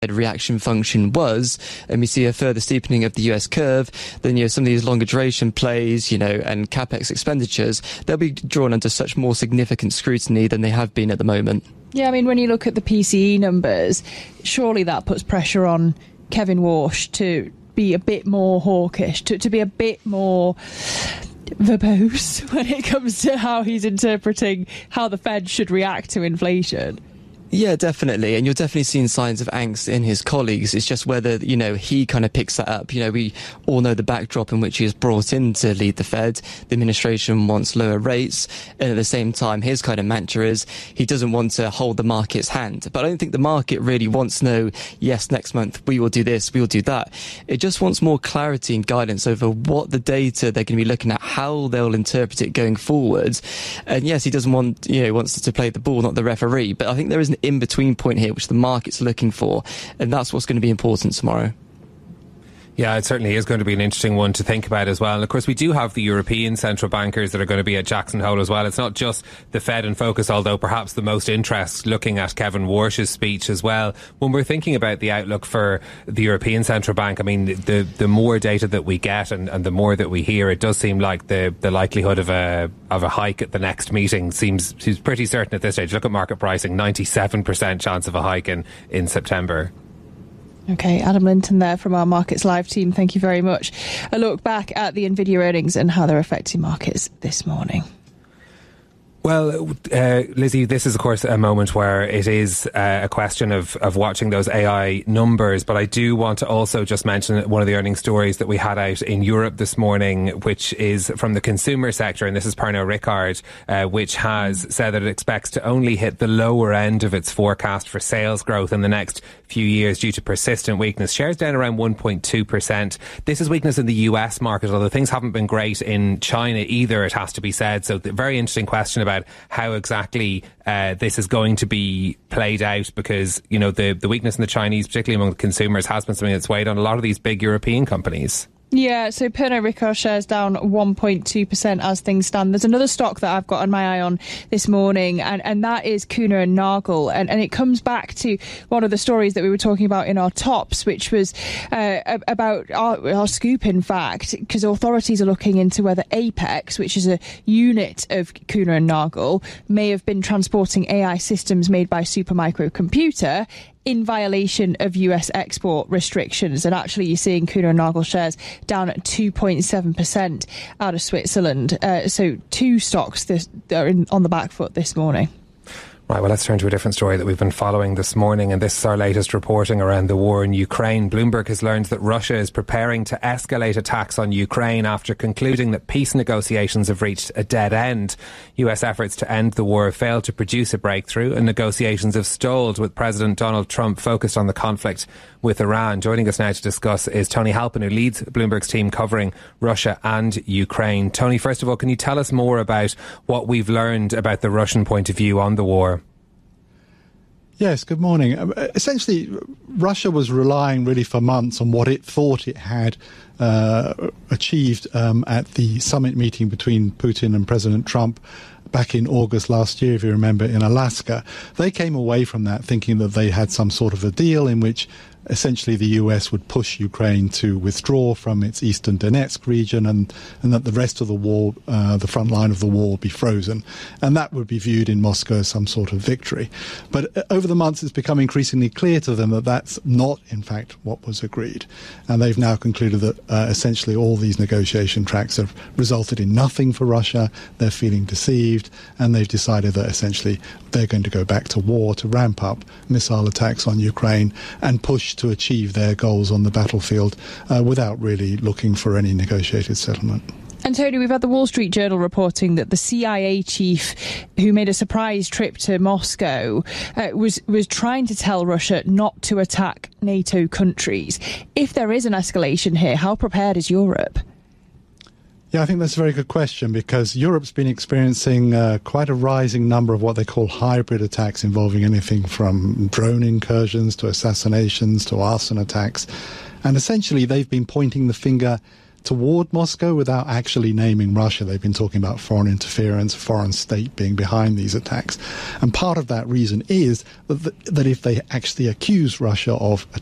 reaction function was, and we see a further steepening of the US curve, then some of these longer duration plays, and capex expenditures, they'll be drawn under such more significant scrutiny than they have been at the moment. Yeah, I mean, when you look at the PCE numbers, surely that puts pressure on Kevin Warsh to be a bit more hawkish, to be a bit more verbose when it comes to how he's interpreting how the Fed should react to inflation. Yeah, definitely. And you're definitely seeing signs of angst in his colleagues. It's just whether, he kind of picks that up. We all know the backdrop in which he is brought in to lead the Fed. The administration wants lower rates. And at the same time, his kind of mantra is he doesn't want to hold the market's hand. But I don't think the market really wants to know, yes, next month we will do this, we will do that. It just wants more clarity and guidance over what the data they're going to be looking at, how they'll interpret it going forwards. And yes, he doesn't want, wants to play the ball, not the referee. But I think there is an in-between point here which the market's looking for, and that's what's going to be important tomorrow. Yeah, it certainly is going to be an interesting one to think about as well. And of course, we do have the European central bankers that are going to be at Jackson Hole as well. It's not just the Fed in focus, although perhaps the most interest looking at Kevin Warsh's speech as well. When we're thinking about the outlook for the European Central Bank, I mean, the more data that we get and the more that we hear, it does seem like the likelihood of a hike at the next meeting seems pretty certain at this stage. Look at market pricing, 97% chance of a hike in September. OK, Adam Linton there from our Markets Live team. Thank you very much. A look back at the Nvidia earnings and how they're affecting markets this morning. Well, Lizzie, this is, of course, a moment where it is a question of watching those AI numbers. But I do want to also just mention one of the earnings stories that we had out in Europe this morning, which is from the consumer sector. And this is Pernod Ricard, which has said that it expects to only hit the lower end of its forecast for sales growth in the next few years due to persistent weakness. Shares down around 1.2%. This is weakness in the US market, although things haven't been great in China either, it has to be said. So the very interesting question about how exactly this is going to be played out, because the weakness in the Chinese, particularly among the consumers, has been something that's weighed on a lot of these big European companies. Yeah, so Pernod Ricard shares down 1.2% as things stand. There's another stock that I've got my eye on this morning, and that is Kuehne + Nagel. And it comes back to one of the stories that we were talking about in our tops, which was about our scoop, in fact, because authorities are looking into whether Apex, which is a unit of Kuehne + Nagel, may have been transporting AI systems made by Supermicro Computer in violation of US export restrictions. And actually, you're seeing Kuehne + Nagel shares down at 2.7% out of Switzerland. So two stocks that are on the back foot this morning. Right, well, let's turn to a different story that we've been following this morning, and this is our latest reporting around the war in Ukraine. Bloomberg has learned that Russia is preparing to escalate attacks on Ukraine after concluding that peace negotiations have reached a dead end. US efforts to end the war have failed to produce a breakthrough, and negotiations have stalled, with President Donald Trump focused on the conflict with Iran. Joining us now to discuss is Tony Halpin, who leads Bloomberg's team covering Russia and Ukraine. Tony, first of all, can you tell us more about what we've learned about the Russian point of view on the war? Yes, good morning. Essentially, Russia was relying really for months on what it thought it had achieved at the summit meeting between Putin and President Trump back in August last year, if you remember, in Alaska. They came away from that thinking that they had some sort of a deal in which essentially the US would push Ukraine to withdraw from its eastern Donetsk region, and that the rest of the war, the front line of the war, would be frozen. And that would be viewed in Moscow as some sort of victory. But over the months, it's become increasingly clear to them that that's not, in fact, what was agreed. And they've now concluded that essentially all these negotiation tracks have resulted in nothing for Russia. They're feeling deceived, and they've decided that essentially they're going to go back to war, to ramp up missile attacks on Ukraine and push to achieve their goals on the battlefield without really looking for any negotiated settlement. And Tony, we've had the Wall Street Journal reporting that the CIA chief, who made a surprise trip to Moscow, was trying to tell Russia not to attack NATO countries. If there is an escalation here, how prepared is Europe? Yeah, I think that's a very good question, because Europe's been experiencing quite a rising number of what they call hybrid attacks, involving anything from drone incursions to assassinations to arson attacks. And essentially, they've been pointing the finger toward Moscow without actually naming Russia. They've been talking about foreign interference, foreign state being behind these attacks. And part of that reason is that if they actually accuse Russia of